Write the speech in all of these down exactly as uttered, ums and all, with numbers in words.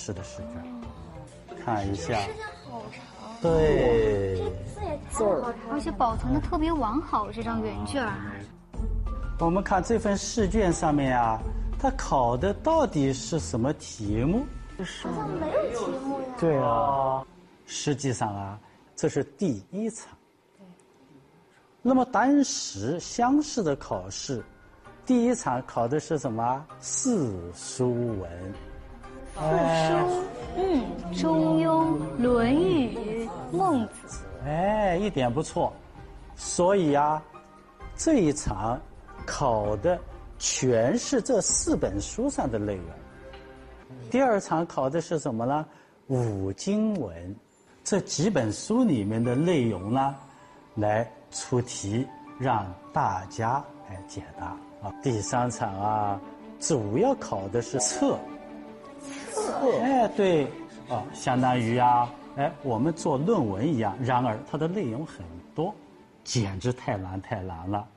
试的试卷，看一下。 时间好长。 对。 字也太好长， 而且保存的特别完好，这张原卷。 我们看这份试卷上面啊，它考的到底是什么题目？ 好像没有题目呀。 对啊，实际上啊，这是第一场。那么当时乡试的考试，第一场考的是什么？四书文。 四书，嗯，中庸、论语、孟子。 哎，一点不错。所以啊，这一场考的全是这四本书上的内容。第二场考的是什么呢？五经文，这几本书里面的内容呢，来出题让大家来解答啊。第三场啊，主要考的是测。测？哎，对，啊，相当于啊，哎，我们做论文一样。然而它的内容很多，简直太难太难了。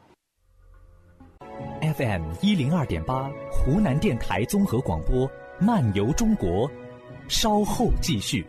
F M 一零二点八，湖南电台综合广播，漫游中国，稍后继续。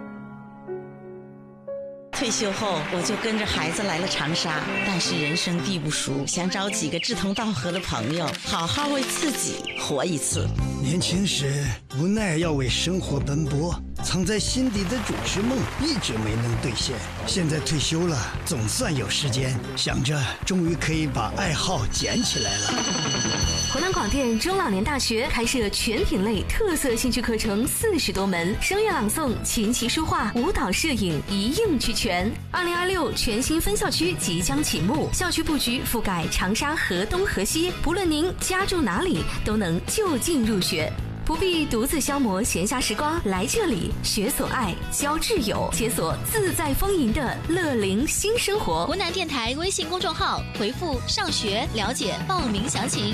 退休后，我就跟着孩子来了长沙，但是人生地不熟，想找几个志同道合的朋友，好好为自己活一次。 年轻时无奈要为生活奔波，藏在心底的主持梦一直没能兑现。现在退休了，总算有时间，想着终于可以把爱好捡起来了。 湖南广电中老年大学开设全品类特色兴趣课程四十多门，声乐朗诵、琴棋书画、舞蹈、摄影一应俱全。二零二六全新分校区即将启幕，校区布局覆盖长沙河东河西，不论您家住哪里，都能就近入学。不必独自消磨闲暇时光，来这里学所爱，交挚友，解锁自在丰盈的乐龄新生活。 湖南电台微信公众号回复上学了解报名详情。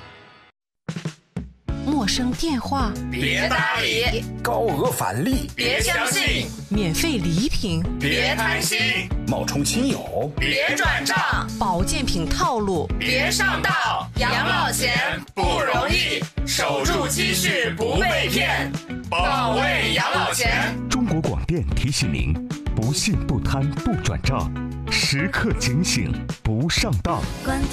陌生电话别搭理， 高额返利别相信， 免费礼品别贪心， 冒充亲友别转账， 保健品套路别上当。养老钱不容易，守住积蓄不被骗，保卫养老钱。 中国广电提醒您：不信不贪不转账，时刻警醒不上当。